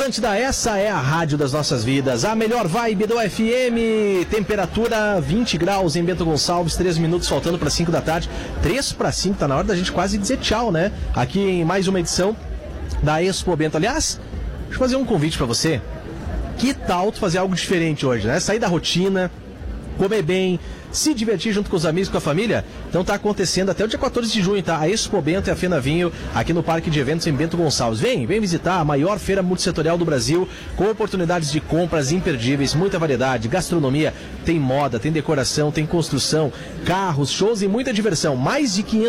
Atlântida, essa é a rádio das nossas vidas, a melhor vibe do FM, temperatura 20 graus em Bento Gonçalves, 3 minutos faltando para 5 da tarde, 3 para 5, tá na hora da gente quase dizer tchau, né? Aqui em mais uma edição da Expo Bento. Aliás, deixa eu fazer um convite para você. Que tal tu fazer algo diferente hoje, né? Sair da rotina, comer bem, se divertir junto com os amigos, com a família. Então tá acontecendo até o dia 14 de junho, tá? A Expo Bento e a Fena Vinho aqui no Parque de Eventos em Bento Gonçalves. Vem visitar a maior feira multissetorial do Brasil, com oportunidades de compras imperdíveis, muita variedade, gastronomia, tem moda, tem decoração, tem construção, carros, shows e muita diversão. Mais de 500